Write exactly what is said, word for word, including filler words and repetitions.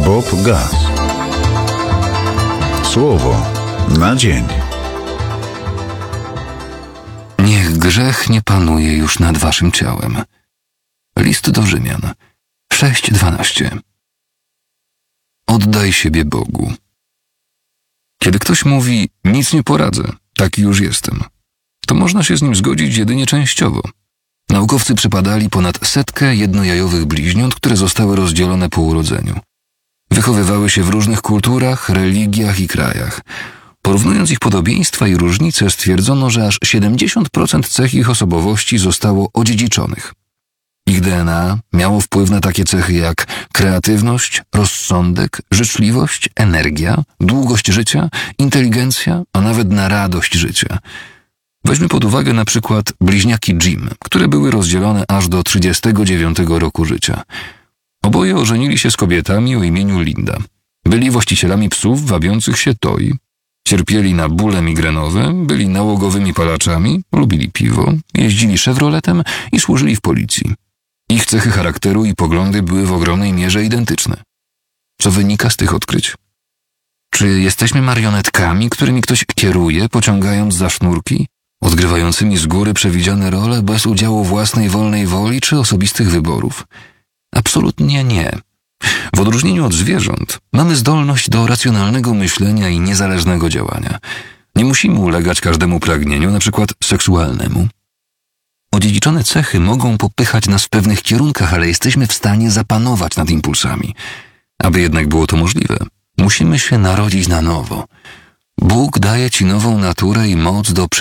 Bob Gass. Słowo na dzień. Niech grzech nie panuje już nad waszym ciałem. List do Rzymian sześć dwanaście. Oddaj siebie Bogu. Kiedy ktoś mówi, nic nie poradzę, taki już jestem, to można się z nim zgodzić jedynie częściowo. Naukowcy przebadali ponad setkę jednojajowych bliźniąt, które zostały rozdzielone po urodzeniu. Wychowywały się w różnych kulturach, religiach i krajach. Porównując ich podobieństwa i różnice, stwierdzono, że aż siedemdziesiąt procent cech ich osobowości zostało odziedziczonych. Ich D N A miało wpływ na takie cechy jak kreatywność, rozsądek, życzliwość, energia, długość życia, inteligencja, a nawet na radość życia. Weźmy pod uwagę na przykład bliźniaki Jim, które były rozdzielone aż do trzydziestego dziewiątego roku życia. Oboje ożenili się z kobietami o imieniu Linda. Byli właścicielami psów wabiących się Toi. Cierpieli na bóle migrenowe, byli nałogowymi palaczami, lubili piwo, jeździli Chevroletem i służyli w policji. Ich cechy charakteru i poglądy były w ogromnej mierze identyczne. Co wynika z tych odkryć? Czy jesteśmy marionetkami, którymi ktoś kieruje, pociągając za sznurki, odgrywającymi z góry przewidziane role bez udziału własnej wolnej woli czy osobistych wyborów? Absolutnie nie. W odróżnieniu od zwierząt mamy zdolność do racjonalnego myślenia i niezależnego działania. Nie musimy ulegać każdemu pragnieniu, na przykład seksualnemu. Odziedziczone cechy mogą popychać nas w pewnych kierunkach, ale jesteśmy w stanie zapanować nad impulsami. Aby jednak było to możliwe, musimy się narodzić na nowo. Bóg daje ci nową naturę i moc do